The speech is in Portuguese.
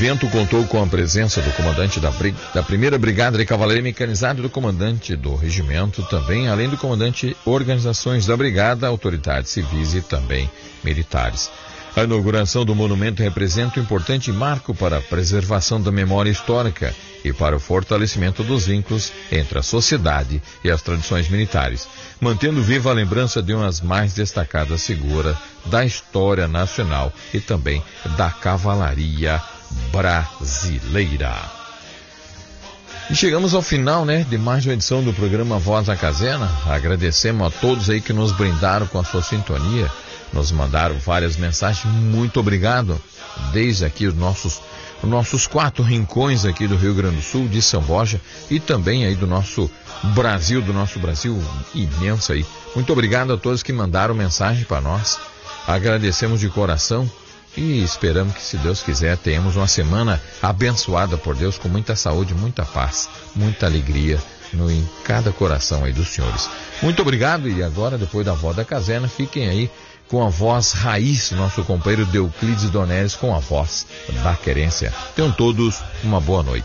evento contou com a presença do comandante da 1ª Brigada de Cavalaria Mecanizada e do comandante do regimento, também, além do comandante, organizações da brigada, autoridades civis e também militares. A inauguração do monumento representa um importante marco para a preservação da memória histórica e para o fortalecimento dos vínculos entre a sociedade e as tradições militares, mantendo viva a lembrança de uma das mais destacadas figuras da história nacional e também da cavalaria brasileira. E chegamos ao final, de mais uma edição do programa Voz da Caserna. Agradecemos a todos aí que nos brindaram com a sua sintonia, nos mandaram várias mensagens. Muito obrigado. Desde aqui os nossos 4 rincões aqui do Rio Grande do Sul, de São Borja, e também aí do nosso Brasil imenso aí. Muito obrigado a todos que mandaram mensagem para nós. Agradecemos de coração e esperamos que, se Deus quiser, tenhamos uma semana abençoada por Deus, com muita saúde, muita paz, muita alegria em cada coração aí dos senhores. Muito obrigado, e agora, depois da Voz da Caserna, fiquem aí com a voz raiz, nosso companheiro Deuclides Donelis, com a voz da querência. Tenham todos uma boa noite.